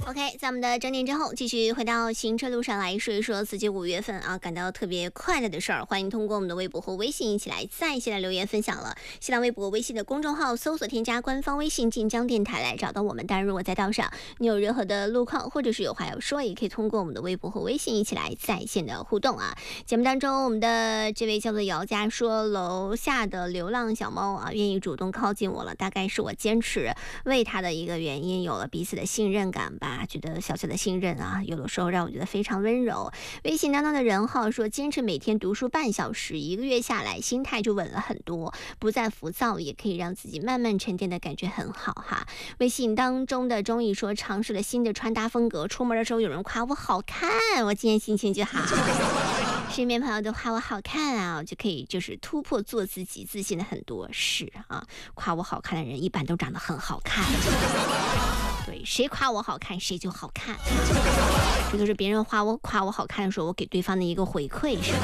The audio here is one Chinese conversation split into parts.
OK， 在我们的整点之后，继续回到行车路上来说一说自己5月份啊感到特别快乐的事儿。欢迎通过我们的微博和微信一起来在线的留言分享了。新浪微博、微信的公众号搜索添加官方微信晋江电台来找到我们。当然，如果在道上你有任何的路况或者是有话要说，也可以通过我们的微博和微信一起来在线的互动啊。节目当中，我们的这位叫做姚家说，楼下的流浪小猫啊愿意主动靠近我了，大概是我坚持喂它的一个原因，有了彼此的信任感吧。觉得小小的信任啊，有的时候让我觉得非常温柔。微信当中的人号说，坚持每天读书半小时，1个月下来心态就稳了很多，不再浮躁，也可以让自己慢慢沉淀的感觉很好哈。微信当中的钟意说，尝试了新的穿搭风格，出门的时候有人夸我好看，我今天心情就好。身边朋友都夸我好看啊，我就可以就是突破做自己，自信的很多事啊。夸我好看的人一般都长得很好看。对，谁夸我好看谁就好看，这都是别人夸我好看的时候，我给对方的一个回馈，是吧？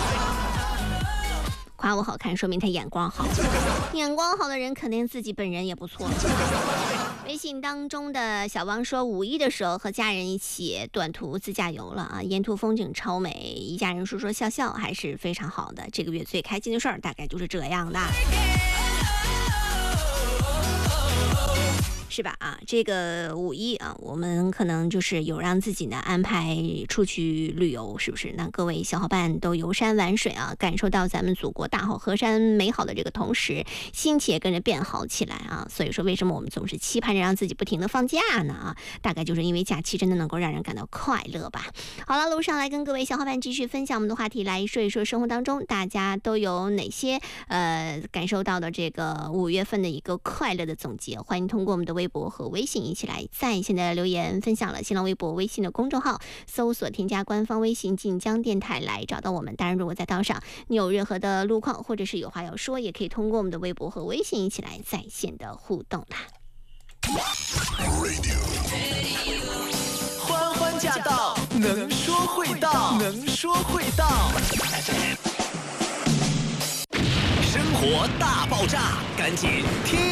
夸我好看说明他眼光好，眼光好的人肯定自己本人也不错。微信当中的小王说，5一的时候和家人一起短途自驾游了啊，沿途风景超美，一家人说说笑笑还是非常好的。这个月最开心的事儿大概就是这样的，是吧？啊，这个5一啊，我们可能就是有让自己呢安排出去旅游，是不是？那各位小伙伴都游山玩水啊，感受到咱们祖国大好河山美好的这个同时，心情也跟着变好起来啊。所以说，为什么我们总是期盼着让自己不停的放假呢？啊，大概就是因为假期真的能够让人感到快乐吧。好了，路上来跟各位小伙伴继续分享我们的话题，来说一说生活当中大家都有哪些感受到的这个5月份的一个快乐的总结。欢迎通过我们的微博和微信一起来在线的留言分享了。新浪微博、微信的公众号搜索添加官方微信晋江电台来找到我们。当然，如果在道上你有任何的路况或者是有话要说，也可以通过我们的微博和微信一起来在线的互动啦。 欢欢驾到，能说会道，能说会道。生活大爆炸，赶紧听